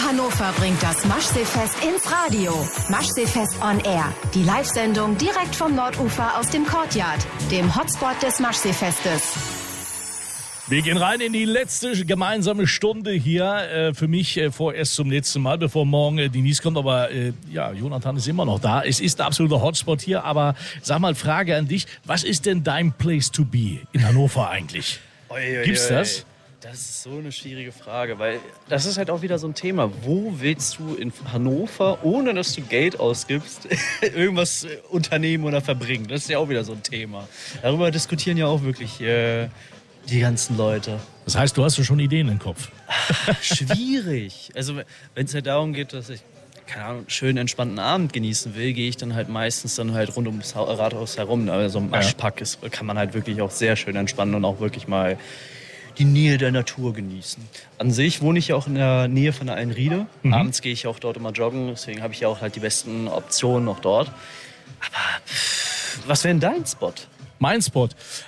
Hannover bringt das Maschseefest ins Radio. Maschseefest on Air. Die Live-Sendung direkt vom Nordufer aus dem Courtyard, dem Hotspot des Maschseefestes. Wir gehen rein in die letzte gemeinsame Stunde hier. Für mich vorerst zum letzten Mal, bevor morgen Denise kommt. Aber Jonathan ist immer noch da. Es ist der absolute Hotspot hier. Aber sag mal, Frage an dich. Was ist denn dein Place to be in Hannover eigentlich? Gibt's das? Das ist so eine schwierige Frage, weil das ist halt auch wieder so ein Thema. Wo willst du in Hannover, ohne dass du Geld ausgibst, irgendwas unternehmen oder verbringen? Das ist ja auch wieder so ein Thema. Darüber diskutieren ja auch wirklich die ganzen Leute. Das heißt, du hast schon Ideen im Kopf? Schwierig. Also wenn es halt darum geht, dass ich keine Ahnung, schönen entspannten Abend genießen will, gehe ich dann halt meistens dann halt rund ums Rathaus herum. Also im Maschpack kann man halt wirklich auch sehr schön entspannen und auch wirklich mal die Nähe der Natur genießen. An sich wohne ich ja auch in der Nähe von der Eilenriede. Abends gehe ich auch dort immer joggen, deswegen habe ich ja auch halt die besten Optionen noch dort. Aber was wäre denn dein Spot? Mein Spot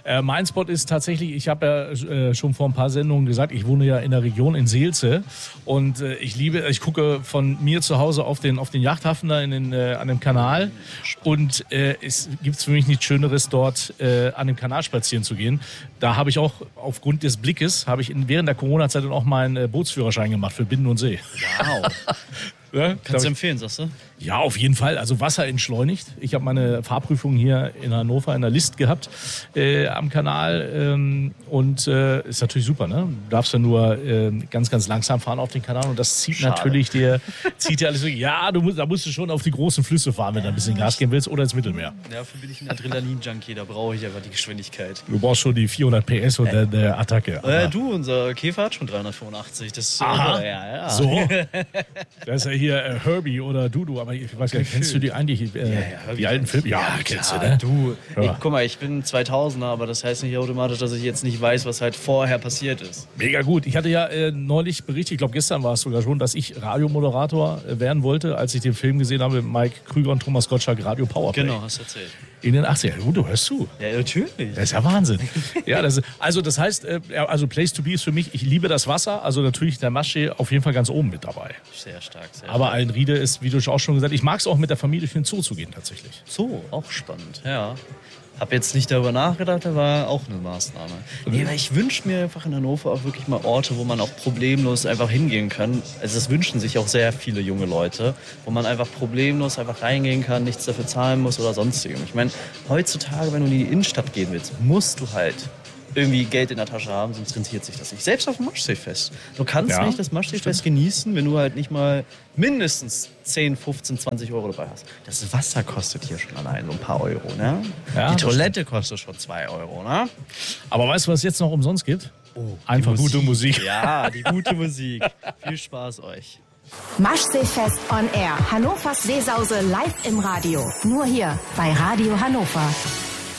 ist tatsächlich, ich habe ja schon vor ein paar Sendungen gesagt, ich wohne ja in der Region in Seelze und ich gucke von mir zu Hause auf den Yachthafen da an dem Kanal und es gibt für mich nichts Schöneres, dort an dem Kanal spazieren zu gehen. Da habe ich auch aufgrund des Blickes, während der Corona-Zeit dann auch meinen Bootsführerschein gemacht für Binnen und See. Wow. Ja, kannst du empfehlen, sagst du? Ja, auf jeden Fall. Also Wasser entschleunigt. Ich habe meine Fahrprüfung hier in Hannover in der List gehabt am Kanal und ist natürlich super. Ne? Du darfst ja nur ganz, ganz langsam fahren auf den Kanal und das zieht natürlich dir alles weg. Ja, da musst du schon auf die großen Flüsse fahren, wenn du ein bisschen Gas geben willst oder ins Mittelmeer. Ja, dafür bin ich ein Adrenalin-Junkie, da brauche ich einfach die Geschwindigkeit. Du brauchst schon die 400 PS und der Attacke. Unser Käfer hat schon 385. Das ist ja. So. Das ist ja hier Herbie oder Dudu, aber ich weiß gar nicht, kennst du die eigentlich, die alten Filme? Ja, kennst du, ne? Guck mal, ich bin 2000er, aber das heißt nicht automatisch, dass ich jetzt nicht weiß, was halt vorher passiert ist. Mega gut. Ich hatte ja neulich berichtet, ich glaube gestern war es sogar schon, dass ich Radiomoderator werden wollte, als ich den Film gesehen habe mit Mike Krüger und Thomas Gottschalk, Radio Powerplay. Genau, hast du erzählt. In den 80ern. Gut, du hörst zu. Ja, natürlich. Das ist ja Wahnsinn. Ja, das heißt, Place to be ist für mich, ich liebe das Wasser, also natürlich der Maschsee auf jeden Fall ganz oben mit dabei. Sehr stark, Aber Eilenriede ist, wie du auch schon gesagt hast, ich mag es auch mit der Familie durch den Zoo zu gehen tatsächlich. So, auch spannend, ja. Hab jetzt nicht darüber nachgedacht, aber war auch eine Maßnahme. Nee, weil ich wünsche mir einfach in Hannover auch wirklich mal Orte, wo man auch problemlos einfach hingehen kann. Also das wünschen sich auch sehr viele junge Leute, wo man einfach problemlos einfach reingehen kann, nichts dafür zahlen muss oder sonstigem. Ich meine, heutzutage, wenn du in die Innenstadt gehen willst, musst du halt irgendwie Geld in der Tasche haben, sonst rentiert sich das nicht. Selbst auf dem Maschseefest. Du kannst nicht das Maschseefest genießen, wenn du halt nicht mal mindestens 10, 15, 20 Euro dabei hast. Das Wasser kostet hier schon allein so ein paar Euro, ne? Ja, die Toilette kostet schon 2 Euro, ne? Aber weißt du, was es jetzt noch umsonst gibt? Einfach gute Musik. Ja, die gute Musik. Viel Spaß euch. Maschseefest on Air. Hannovers Seesause live im Radio. Nur hier bei Radio Hannover.